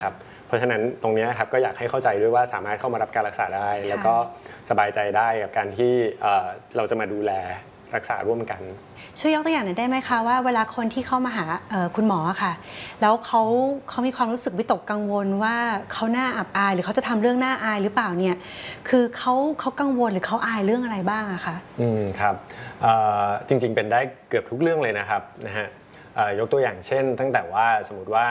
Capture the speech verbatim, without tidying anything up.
ครับเพราะฉะนั้นตรงนี้ครับก็อยากให้เข้าใจด้วยว่าสามารถเข้ามารับการรักษาได้แล้วก็สบายใจได้กับการที่เราจะมาดูแลรักษาร่วมกันช่วยยกตัวอย่างหน่อยได้ไหมคะว่าเวลาคนที่เข้ามาหาคุณหมอค่ะแล้วเขาเขามีความรู้สึกวิตกกังวลว่าเขาหน้าอับอายหรือเขาจะทำเรื่องหน้าอายหรือเปล่าเนี่ยคือเขาเขากังวลหรือเขาอายเรื่องอะไรบ้างอะคะอืมครับจริงๆเป็นได้เกือบทุกเรื่องเลยนะครับนะฮะยกตัวอย่างเช่นตั้งแต่ว่าสมมติว่า